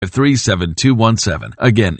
800-553-7217. Again,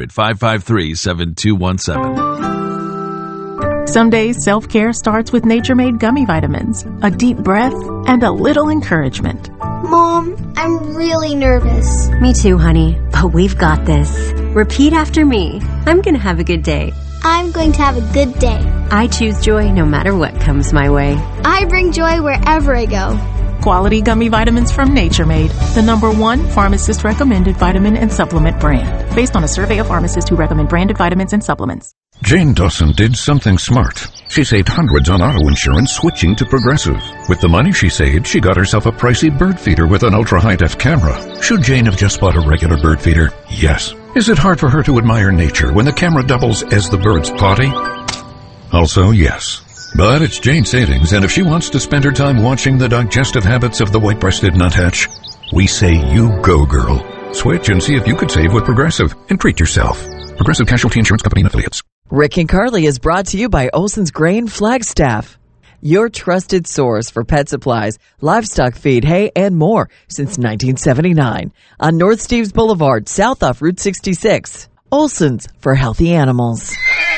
800-553-7217. Some days self-care starts with Nature Made gummy vitamins, a deep breath, and a little encouragement. Mom, I'm really nervous. Me too, honey, but we've got this. Repeat after me. I'm going to have a good day. I'm going to have a good day. I choose joy no matter what comes my way. I bring joy wherever I go. Quality gummy vitamins from Nature Made, the #1 pharmacist-recommended vitamin and supplement brand, based on a survey of pharmacists who recommend branded vitamins and supplements. Jane Dawson did something smart. She saved hundreds on auto insurance switching to Progressive. With the money she saved, she got herself a pricey bird feeder with an ultra-high-def camera. Should Jane have just bought a regular bird feeder? Yes. Is it hard for her to admire nature when the camera doubles as the bird's potty? Also, yes. But it's Jane's savings, and if she wants to spend her time watching the digestive habits of the white-breasted nuthatch, we say you go, girl. Switch and see if you could save with Progressive and treat yourself. Progressive Casualty Insurance Company and Affiliates. Rick and Carly is brought to you by Olson's Grain Flagstaff, your trusted source for pet supplies, livestock feed, hay, and more since 1979 on North Steves Boulevard, south off Route 66. Olson's for healthy animals.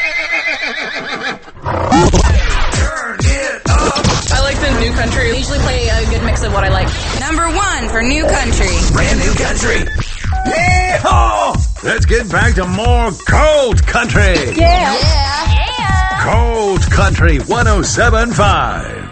New country. We usually play a good mix of what I like. #1 for new country. Brand new country. Yeehaw! Let's get back to more cold country. Yeah. Cold Country 107.5.